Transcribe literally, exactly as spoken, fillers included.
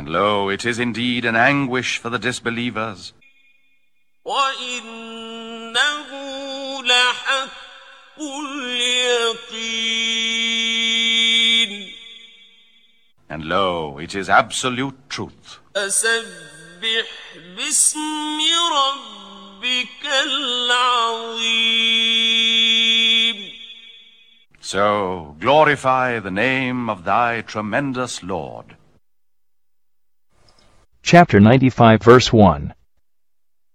And lo, it is indeed an anguish for the disbelievers. وَإِنَّهُ لَحَقُّ الْيَقِينِ. And lo, it is absolute truth. فَسَبِّحْ بِاسْمِ رَبِّكَ الْعَظِيمِ. So glorify the name of thy tremendous Lord. Chapter ninety-five, verse one.